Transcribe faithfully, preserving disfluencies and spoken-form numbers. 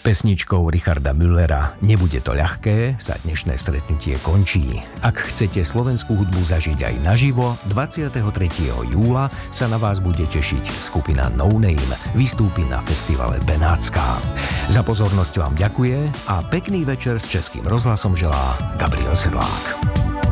Pesničkou Richarda Müllera Nebude to ľahké sa dnešné stretnutie končí. Ak chcete slovenskú hudbu zažiť aj naživo, dvadsiateho tretieho júla sa na vás bude tešiť skupina No Name. Vystúpi na festivale Benátska. Za pozornosť vám ďakuje a pekný večer s Českým rozhlasom želá Gabriel Sedlák.